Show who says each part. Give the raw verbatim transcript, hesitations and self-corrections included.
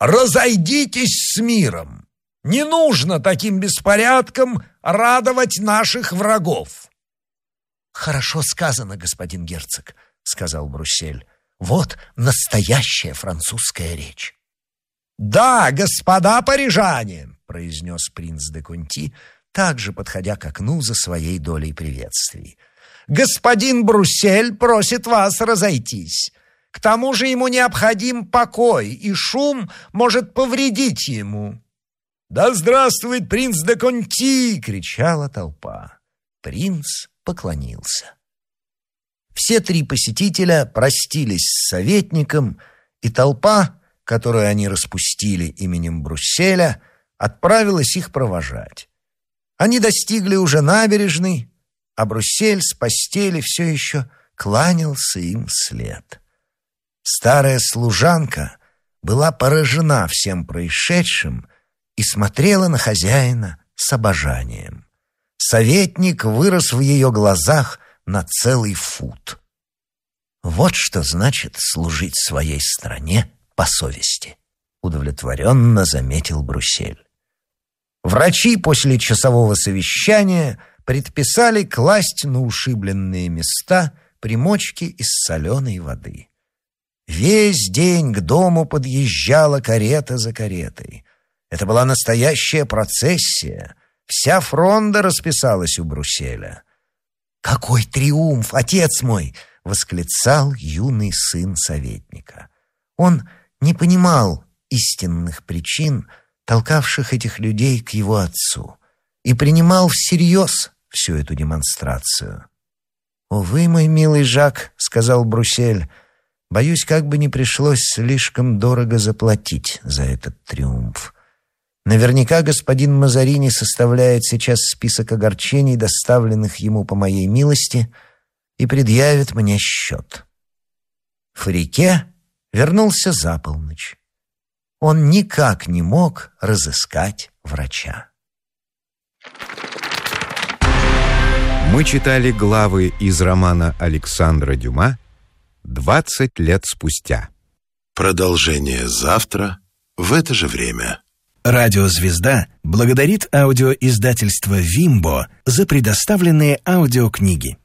Speaker 1: разойдитесь с миром. Не нужно таким беспорядком радовать наших врагов».
Speaker 2: «Хорошо сказано, господин герцог», — сказал Бруссель. «Вот настоящая французская речь».
Speaker 1: «Да, господа парижане», — произнес принц де Конти, также подходя к окну за своей долей приветствий. «Господин Бруссель просит вас разойтись. К тому же ему необходим покой, и шум может повредить ему». «Да здравствует принц де Конти!» — кричала толпа.
Speaker 2: Принц поклонился. Все три посетителя простились с советником, и толпа, которую они распустили именем Брусселя, отправилась их провожать. Они достигли уже набережной, а Бруссель с постели все еще кланялся им вслед. Старая служанка была поражена всем происшедшим и смотрела на хозяина с обожанием. Советник вырос в ее глазах на целый фут. Вот что значит служить своей стране по совести, удовлетворенно заметил Бруссель. Врачи после часового совещания предписали класть на ушибленные места примочки из соленой воды. Весь день к дому подъезжала карета за каретой. Это была настоящая процессия. Вся фронда расписалась у Брусселя. «Какой триумф, отец мой!» — восклицал юный сын советника. Он не понимал истинных причин, толкавших этих людей к его отцу, и принимал всерьез всю эту демонстрацию. «Увы, мой милый Жак», — сказал Бруссель, — «боюсь, как бы не пришлось слишком дорого заплатить за этот триумф. Наверняка господин Мазарини составляет сейчас список огорчений, доставленных ему по моей милости, и предъявит мне счет». Форике вернулся за полночь. Он никак не мог разыскать врача.
Speaker 3: Мы читали главы из романа Александра Дюма «двадцать лет спустя».
Speaker 4: Продолжение завтра в это же время.
Speaker 5: Радиозвезда благодарит аудиоиздательство «Вимбо» за предоставленные аудиокниги.